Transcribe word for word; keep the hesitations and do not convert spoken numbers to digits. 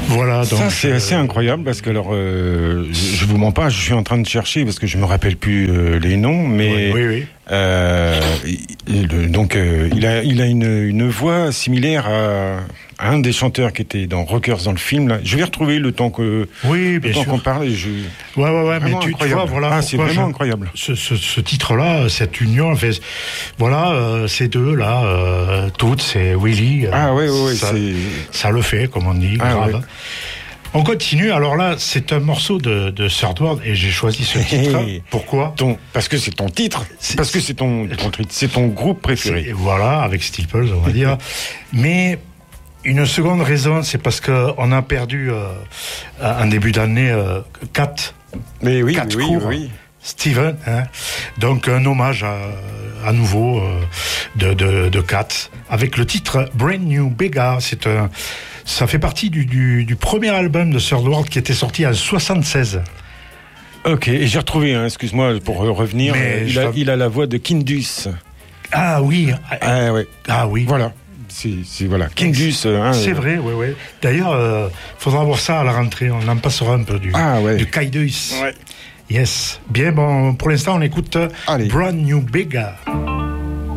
Voilà, donc ça c'est euh... assez incroyable parce que alors euh, je, je vous mens pas, je suis en train de chercher parce que je me rappelle plus euh, les noms, mais oui, oui, oui. Euh, il, donc euh, il a il a une, une voix similaire à, à un des chanteurs qui était dans Rockers dans le film. Là. Je vais retrouver le temps que oui, bien le temps sûr. qu'on parle. Et je... Ouais, ouais, ouais, mais tu, tu vois, voilà, ah, c'est vraiment je... incroyable. Ce, ce, ce titre-là, cette union, en fait, voilà, euh, ces deux là, euh, toutes, c'est Willy. Euh, ah ouais, ouais, ouais ça, c'est... ça le fait, comme on dit, ah, grave. Ouais. On continue. Alors là, c'est un morceau de, de Third World et j'ai choisi ce titre. Hey, pourquoi ton, Parce que c'est ton titre. C'est, parce que c'est ton, ton c'est ton groupe préféré. Voilà, avec Steeples, on va dire. Mais une seconde raison, c'est parce que on a perdu euh, en début d'année euh, quatre. Mais oui, quatre oui, cours. oui. Steven, hein. Donc un hommage à, à nouveau euh, de, de, de Cat avec le titre Brand New Beggar. C'est un Ça fait partie du, du, du premier album de Third World qui était sorti en soixante-seize. Ok, et j'ai retrouvé, hein, excuse-moi pour revenir, euh, il, a, il a la voix de Kindus. Ah oui. Ah, ouais. Ah oui. Voilà. C'est, c'est voilà. Kindus. Hein, c'est euh... vrai, oui, oui. D'ailleurs, il euh, faudra voir ça à la rentrée. On en passera un peu du, ah, ouais. du Kindus. Ouais. Yes. Bien, bon, pour l'instant, on écoute Allez. Brand New Beggar.